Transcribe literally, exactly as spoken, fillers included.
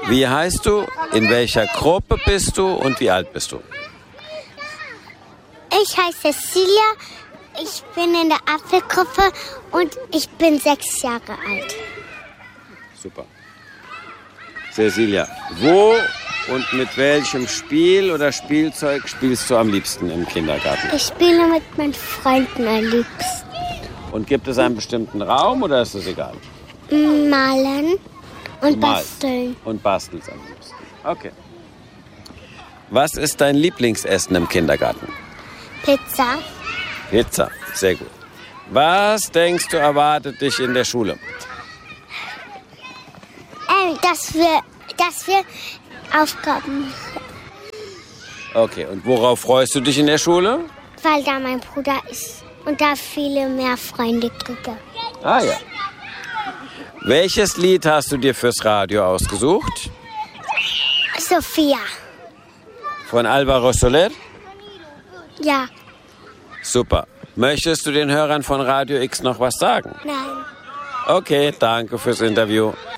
Wie heißt du, in welcher Gruppe bist du und wie alt bist du? Ich heiße Cecilia, ich bin in der Apfelgruppe und ich bin sechs Jahre alt. Super. Cecilia, wo und mit welchem Spiel oder Spielzeug spielst du am liebsten im Kindergarten? Ich spiele mit meinen Freunden am liebsten. Und gibt es einen bestimmten Raum oder ist das egal? Malen und Du malst basteln. Und bastelst am liebsten. Okay. Was ist dein Lieblingsessen im Kindergarten? Pizza. Pizza, sehr gut. Was denkst du erwartet dich in der Schule? Ähm, dass wir, dass wir Aufgaben, Okay, und worauf freust du dich in der Schule? weil da mein Bruder ist und da viele mehr Freunde kriege. Ah ja. Welches Lied hast du dir fürs Radio ausgesucht? Sophia. Von Alvaro Soler? Ja. Super. Möchtest du den Hörern von Radio X noch was sagen? Nein. Okay, danke fürs Interview.